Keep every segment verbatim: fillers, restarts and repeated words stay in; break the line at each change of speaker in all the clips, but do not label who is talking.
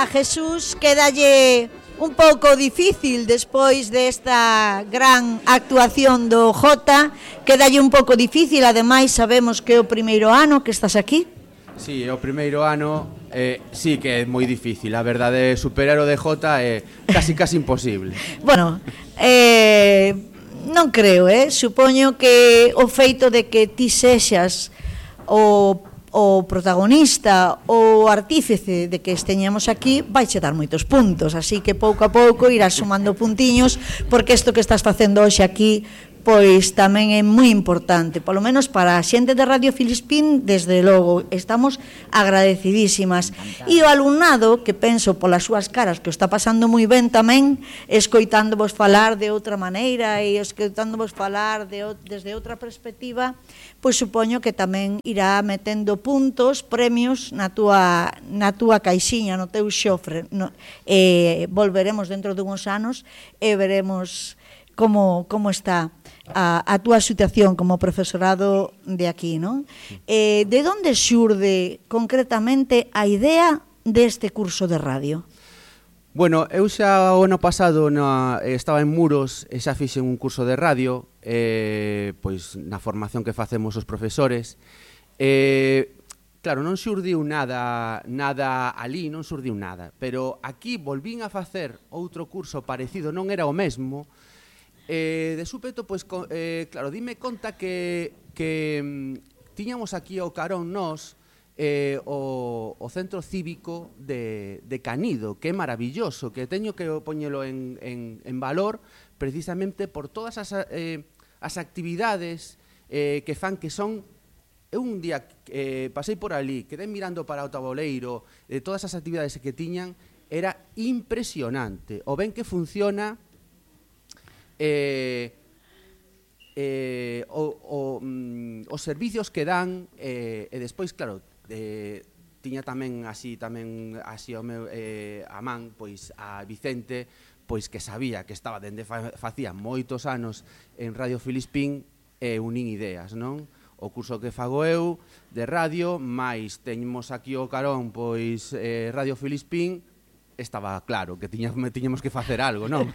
Jesús quédalle un pouco difícil despois desta gran actuación do Jota, quédalle un pouco difícil, ademais sabemos que é o primeiro ano que estás aquí.
Sí, é o primeiro ano, eh, sí que é moi difícil, a verdade, superar o de Jota é casi casi imposible.
Bueno, eh, non creo, eh? Supoño que o feito de que ti sexas o o protagonista, o artífice de que esteñamos aquí, vaiche dar moitos puntos, así que pouco a pouco irás sumando puntiños, porque isto que estás facendo hoxe aquí, pois tamén é moi importante, polo menos para a xente de Radio Filispín, desde logo, estamos agradecidísimas. E o alumnado, que penso polas súas caras que o está pasando moi ben tamén, escoitándovos falar de outra maneira e escoitándovos falar de, desde outra perspectiva, pois supoño que tamén irá metendo puntos, premios na túa, na túa caixiña, no teu xofre. No, e volveremos dentro dunhos anos e veremos como, como está a, a túa situación como profesorado de aquí, non? Eh, de onde xurde concretamente a idea deste curso de radio?
Bueno, eu xa o ano pasado na, estaba en Muros e xa fixen un curso de radio, eh, pois na formación que facemos os profesores. Eh, claro, non xurdiu nada, nada ali, non xurdiu nada, pero aquí volvín a facer outro curso parecido, non era o mesmo. Eh, de súpeto, pois, eh, claro, dime conta que, que mm, tiñamos aquí ao carón nós eh, o, o centro cívico de, de Canido, que é maravilloso, que teño que poñelo en, en, en valor precisamente por todas as, eh, as actividades eh, que fan que son. Eu un día eh, pasei por ali, quedei mirando para o tabuleiro, de todas as actividades que tiñan, era impresionante o ben que funciona. Eh, eh, o, o, mm, os servicios que dan eh, e despois, claro, eh, tiña tamén así tamén así o meu eh, a man, pois a Vicente, pois que sabía que estaba dende fa, facía moitos anos en Radio Filispín e unín ideas, non? O curso que fago eu de radio, máis teñemos aquí o carón, pois eh, Radio Filispín, estaba claro que tiña, tiñamos que facer algo, non?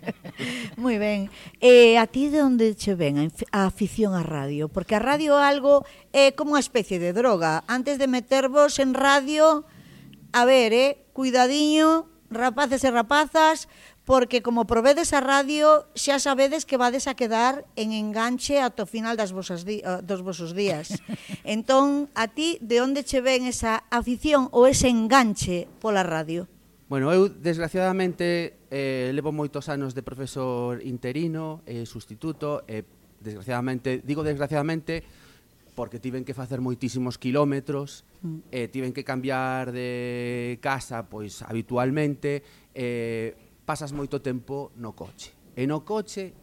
Moi ben. E a ti de onde che ven a afición á radio? Porque a radio algo é como unha especie de droga. Antes de metervos en radio, a ver, eh, cuidadiño, rapaces e rapazas, porque como provedes a radio, xa sabedes que vades a quedar en enganche ata o final das vosas di, dos vosos días. Entón, a ti de onde che ven esa afición ou ese enganche pola radio?
Bueno, eu, desgraciadamente, eh, levo moitos anos de profesor interino, eh, sustituto, e, eh, desgraciadamente, digo desgraciadamente, porque tiven que facer moitísimos kilómetros, mm. eh, tiven que cambiar de casa, pois, habitualmente, eh, pasas moito tempo no coche. E no coche,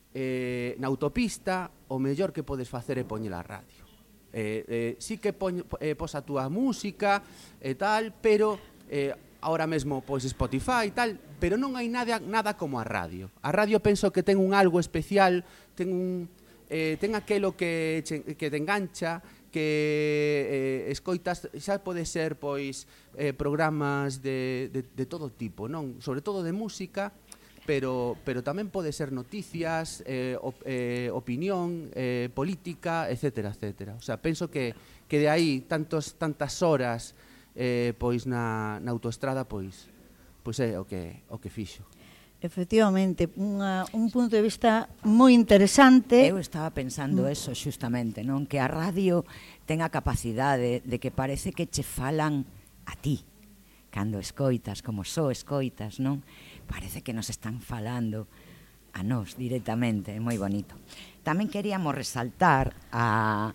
eh, na autopista, o mellor que podes facer é poñer a radio. Eh, eh, sí que poñ, eh, pos a túa música e tal, pero... Eh, ahora mesmo, pois, Spotify e tal, pero non hai nada, nada como a radio. A radio penso que ten un algo especial, ten un, eh, ten aquelo que, que te engancha, que eh, escoitas, xa pode ser, pois, eh, programas de, de, de todo tipo, non? Sobre todo de música, pero, pero tamén pode ser noticias, eh, op, eh, opinión, eh, política, etcétera, etcétera. O sea, penso que, que de aí tantos, tantas horas Eh, pois na, na autoestrada, pois pois é o que o que fixo.
Efectivamente, unha, un punto de vista moi interesante.
Eu estaba pensando mm. eso xustamente, non? Que a radio ten a capacidade de que parece que che falan a ti cando escoitas, como só escoitas, non? Parece que nos están falando a nós directamente, é moi bonito. Tamén queríamos resaltar a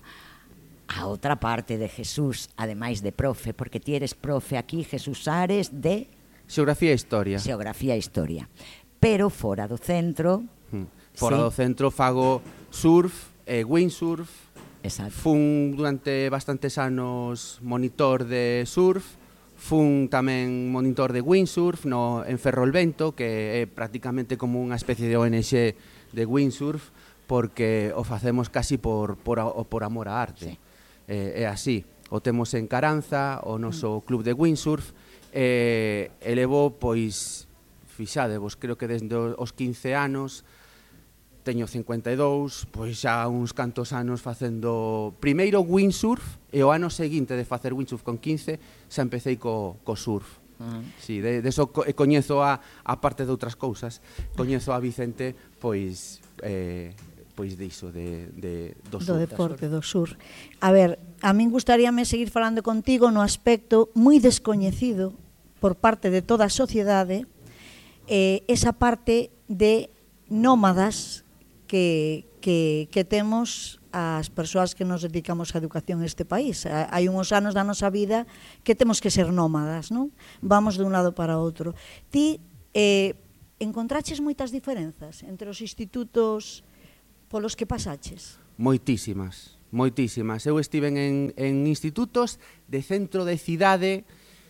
a outra parte de Jesús, ademais de profe, porque ti eres profe aquí, Jesús Ares, de...
Xeografía e Historia.
Xeografía e Historia. Pero fora do centro...
Hmm. Fora
sí.
do centro fago surf e windsurf.
Exacto.
Fun durante bastantes anos monitor de surf, fun tamén monitor de windsurf no, en Ferrolvento, que é prácticamente como unha especie de O N G de windsurf, porque o facemos casi por, por, por amor á arte. Sí. Eh, é así, o temos en Caranza, o noso club de windsurf, e, e levo, pois, fixadevos, creo que desde os quince anos, teño cincuenta e dous, pois xa uns cantos anos facendo primeiro windsurf e o ano seguinte de facer windsurf con quince xa empecéi co, co surf. Uh -huh. Sí, de, de eso co, coñezo a, a parte de outras cousas, coñezo a Vicente pois eh, pois diso de, de, do,
do
sur,
deporte, do sur. A ver, a min gustaríame seguir falando contigo no aspecto moi descoñecido por parte de toda a sociedade, eh, esa parte de nómadas que, que, que temos as persoas que nos dedicamos á educación neste país. Hai uns anos da nosa vida que temos que ser nómadas, non? Vamos de un lado para outro. Ti eh, encontraches moitas diferenzas entre os institutos polos que pasaches?
Moitísimas, moitísimas. Eu estiven en, en institutos de centro de cidade,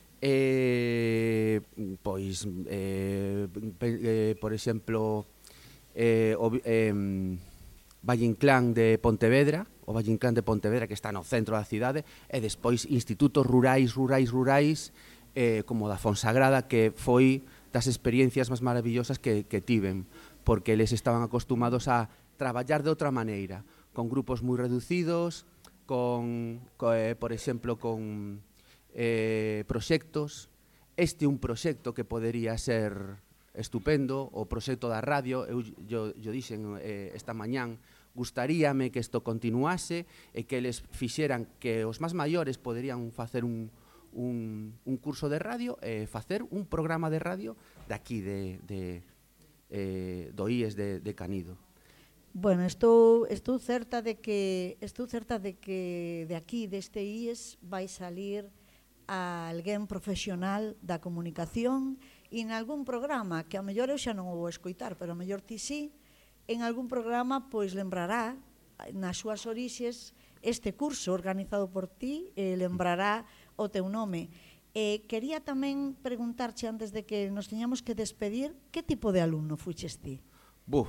eh, pois, eh, eh, por exemplo, eh, o, eh, Valle Inclán de Pontevedra, o Valle Inclán de Pontevedra que está no centro da cidade, e despois institutos rurais, rurais, rurais, eh, como da Fonsagrada, que foi das experiencias máis maravillosas que, que tiven, porque eles estaban acostumados a traballar de outra maneira, con grupos moi reducidos, con, co, eh, por exemplo, con eh, proxectos. Este é un proxecto que podería ser estupendo, o proxecto da radio. Eu yo, yo dixen eh, esta mañán, gustaríame que isto continuase e que eles fixeran que os máis maiores poderían facer un, un, un curso de radio e eh, facer un programa de radio de aquí, de, de, eh, do I E S de, de Canido.
Bueno, estou, estou certa de que estou certa de que de aquí, deste I E S, vai salir a alguén profesional da comunicación e en algún programa, que a mellor eu xa non o vou escoitar, pero a mellor ti sí, en algún programa pois lembrará nas súas orixes este curso organizado por ti, e lembrará o teu nome. E quería tamén preguntarche antes de que nos teñamos que despedir, que tipo de alumno fuches ti?
Buf.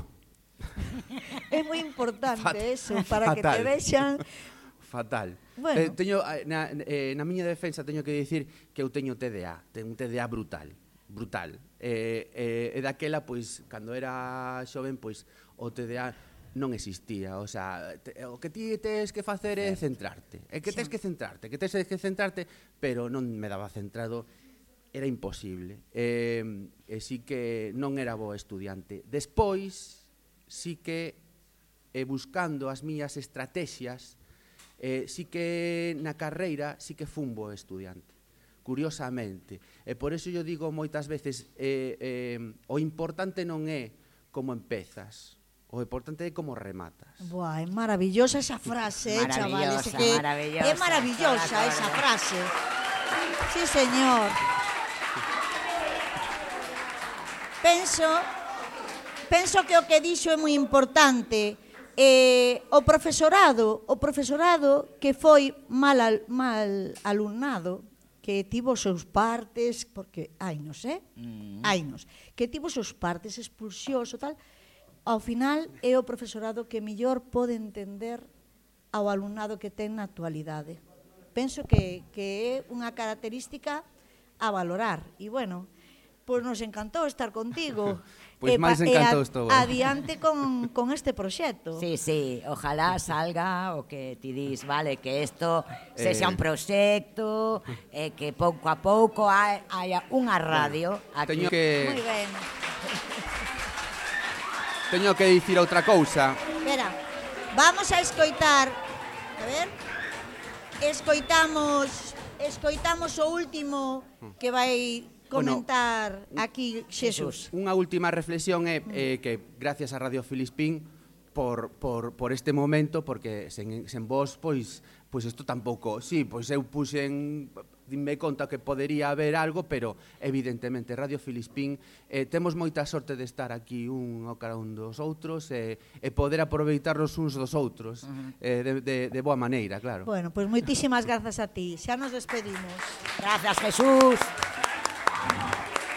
É moi importante Fat eso, para
fatal.
que te vexan.
Fatal.
Bueno.
Eh, teño, na, eh, na miña defensa teño que dicir que eu teño T D A, teño un T D A brutal, brutal. E eh, eh, daquela, pois, cando era xoven, pois, o T D A non existía, o sea, te, o que ti tes que facer é centrarte, é que tes que centrarte, que tes que centrarte, pero non me daba centrado, era imposible. E, e sí que non era bo estudiante. Despois, sí que, eh, buscando as miñas estrategias, eh, sí que na carreira sí que fun bo estudiante, curiosamente. E por eso eu digo moitas veces, eh, eh, o importante non é como empezas, o importante é como rematas.
Buah, é maravillosa esa frase, eh, chavales.
Maravillosa,
Que
maravillosa.
é maravillosa esa frase. Sí, señor. Penso, penso que o que dixo é moi importante. Eh, o profesorado, o profesorado que foi mal, al, mal alumnado, que tivo os seus partes, porque hainos, eh? Mm. Hainos, que tivo os seus partes, expulsioso, tal, ao final é o profesorado que mellor pode entender ao alumnado que ten na actualidade. Penso que, que é unha característica a valorar. E, bueno, pois nos encantou estar contigo.
Pois máis encantou estou.
Adiante con, con este proxecto.
Sí, sí, ojalá salga o que ti dis, vale, que isto eh, sexa un proxecto, eh, que pouco a pouco hai, haya unha radio aquí.
Teño que...
Moi ben.
Teño que dicir outra cousa.
Espera, vamos a escoitar, a ver, escoitamos, escoitamos o último que vai comentar bueno, aquí Xesús.
Unha última reflexión é eh, que gracias a Radio Filispín por, por, por este momento, porque sen, sen vos, pois, pois isto tampouco, sí, pois eu puxen, dime conta que podería haber algo, pero evidentemente Radio Filispín eh, temos moita sorte de estar aquí un ao cara un dos outros e, e poder aproveitarnos uns dos outros uh-huh. eh, de, de, de boa maneira, claro.
Bueno, pois moitísimas grazas a ti, xa nos despedimos.
Gracias, Jesús.